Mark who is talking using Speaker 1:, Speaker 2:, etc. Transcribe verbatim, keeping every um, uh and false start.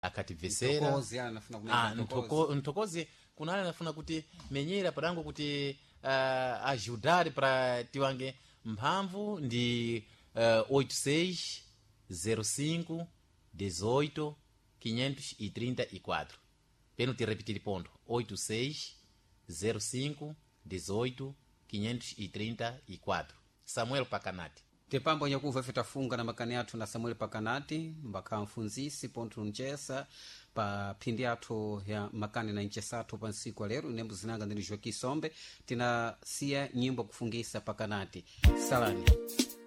Speaker 1: akativesera.
Speaker 2: Mtokozi anafuna kunena
Speaker 1: ah ntoko ntokozi kuna ale anafuna kuti menyera padango kuti uh, ajudar para tiwange mphamvu ndi uh, oito seis zero cinco dezoito quinhentos e trinta e quatro. Peno te repetir ponto oito seis zero cinco dezoito quinhentos e trinta e quatro. Samuel Pacanati.
Speaker 2: Tepambo nyakuva fitafunga na makani athu na Samuel Pacanati mbaka mfunzisi pontu nchesa pa phindi athu ya makani na nchesathu pa nsiku lero inembo zinanga ndini Joaquim Sombe tina siya nyimbo kufungisa Pacanati salani.